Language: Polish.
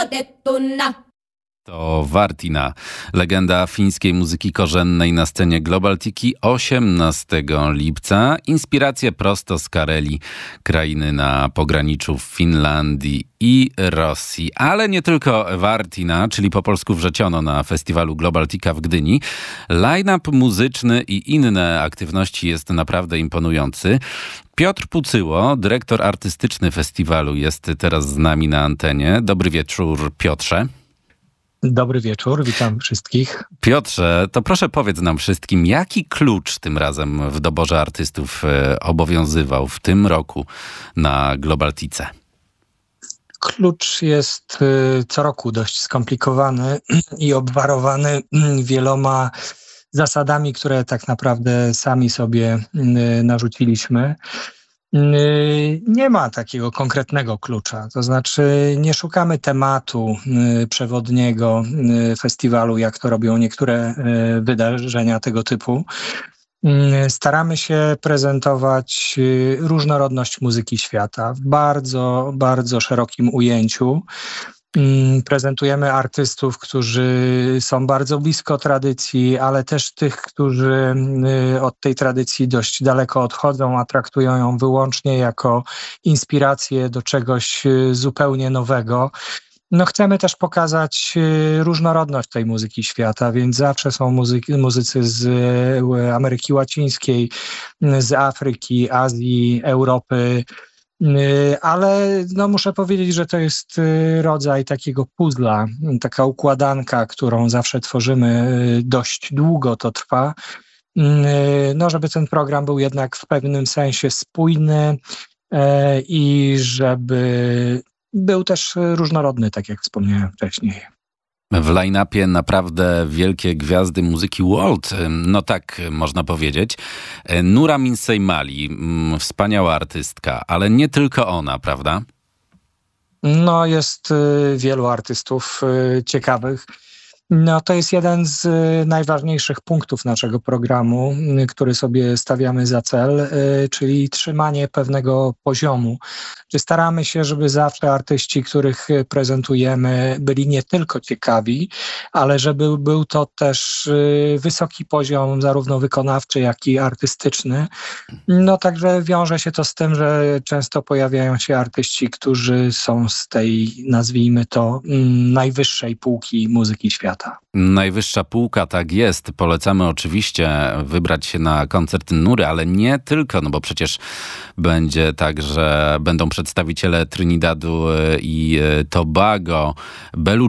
detto na. To Wartina, legenda fińskiej muzyki korzennej na scenie Global Tiki 18 lipca. Inspiracje prosto z Karelii, krainy na pograniczu Finlandii i Rosji. Ale nie tylko Wartina, czyli po polsku wrzeciono na festiwalu Global Tika w Gdyni. Line-up muzyczny i inne aktywności jest naprawdę imponujący. Piotr Pucyło, dyrektor artystyczny festiwalu, jest teraz z nami na antenie. Dobry wieczór, Piotrze. Dobry wieczór, witam wszystkich. Piotrze, to proszę powiedz nam wszystkim, jaki klucz tym razem w doborze artystów obowiązywał w tym roku na Global Tice? Klucz jest co roku dość skomplikowany i obwarowany wieloma zasadami, które tak naprawdę sami sobie narzuciliśmy. Nie ma takiego konkretnego klucza, to znaczy nie szukamy tematu przewodniego festiwalu, jak to robią niektóre wydarzenia tego typu. Staramy się prezentować różnorodność muzyki świata w bardzo, bardzo szerokim ujęciu. Prezentujemy artystów, którzy są bardzo blisko tradycji, ale też tych, którzy od tej tradycji dość daleko odchodzą, a traktują ją wyłącznie jako inspirację do czegoś zupełnie nowego. Chcemy też pokazać różnorodność tej muzyki świata, więc zawsze są muzycy z Ameryki Łacińskiej, z Afryki, Azji, Europy. Ale muszę powiedzieć, że to jest rodzaj takiego puzzla, taka układanka, którą zawsze tworzymy, dość długo to trwa, żeby ten program był jednak w pewnym sensie spójny i żeby był też różnorodny, tak jak wspomniałem wcześniej. W line-upie naprawdę wielkie gwiazdy muzyki world, tak można powiedzieć. Nura Minsei-Mali, wspaniała artystka, ale nie tylko ona, prawda? Jest wielu artystów ciekawych. To jest jeden z najważniejszych punktów naszego programu, który sobie stawiamy za cel, czyli trzymanie pewnego poziomu. Staramy się, żeby zawsze artyści, których prezentujemy, byli nie tylko ciekawi, ale żeby był to też wysoki poziom zarówno wykonawczy, jak i artystyczny. Także wiąże się to z tym, że często pojawiają się artyści, którzy są z tej, nazwijmy to, najwyższej półki muzyki świata. Najwyższa półka, tak jest. Polecamy oczywiście wybrać się na koncert Nury, ale nie tylko, bo przecież będzie tak, że będą przedstawiciele Trinidadu i Tobago, Belu